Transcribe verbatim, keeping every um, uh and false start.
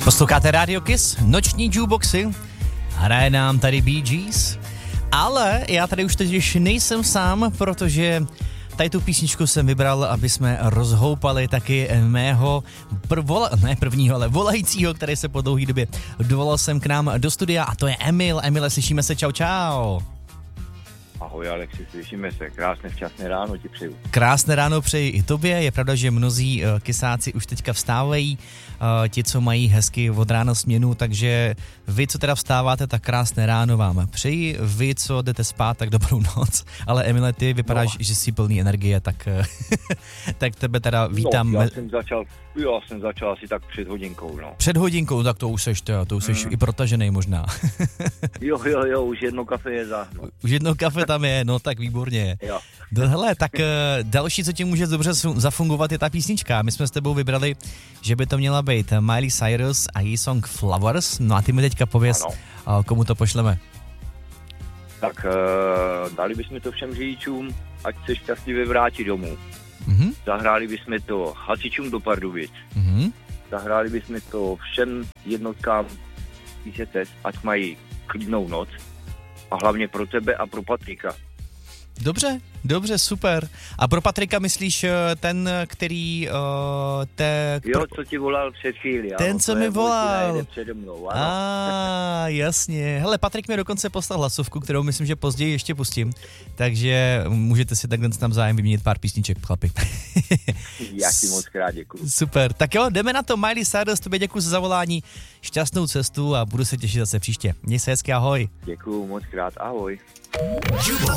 Posloucháte Radio Kiss, noční jukeboxy, hraje nám tady Bee Gees, ale já tady už teď nejsem sám, protože tady tu písničku jsem vybral, aby jsme rozhoupali taky mého prvola, ne prvního, ale volajícího, který se po dlouhé době dovolal sem k nám do studia, a to je Emil. Emile, slyšíme se, čau čau. Ahoj Alexi, slyšíme se, krásné včasné ráno ti přeju. Krásné ráno přeji i tobě, je pravda, že mnozí uh, kysáci už teďka vstávají, uh, ti, co mají hezky od rána směnu, takže vy, co teda vstáváte, tak krásné ráno vám přeji, vy, co jdete spát, tak dobrou noc, ale Emile, ty vypadáš, no. že jsi plný energie, tak, tak tebe teda vítám. No, já jsem začal, já jsem začal asi tak před hodinkou, no. Před hodinkou, tak to už seš, to, to už seš mm. i protaženej možná. jo, jo, jo, už jedno kafe je za. No. Už jedno kafe tam je, no tak výborně. Jo. Hele, tak uh, další, co ti může dobře zafungovat, je ta písnička. My jsme s tebou vybrali, že by to měla být Miley Cyrus a její song Flowers. No a ty mi teďka pověz, uh, komu to pošleme. Tak uh, dali bychom to všem řidičům, ať se šťastlivě vrátí domů. Mm-hmm. Zahráli bychom to hasičům do Pardubic. Mm-hmm. Zahráli bychom to všem jednotkám í cé es, ať mají klidnou noc. A hlavně pro tebe a pro Patrika. Dobře, dobře, super. A pro Patrika myslíš ten, který... Uh, te... Jo, co ti volal před chvíli. Ten, ano, co mi volal. Přede mnou, ano. A, jasně. Hele, Patrik mi dokonce poslal hlasovku, kterou myslím, že později ještě pustím. Takže můžete si takhle tam zájem vyměnit pár písniček, chlapi. Já ti moc krát děkuju. Super. Tak jo, jdeme na to. Miley Cyrus, tobě děkuju za zavolání. Šťastnou cestu a budu se těšit zase příště. Měj se hezky, ahoj. Děkuju moc krát, ahoj.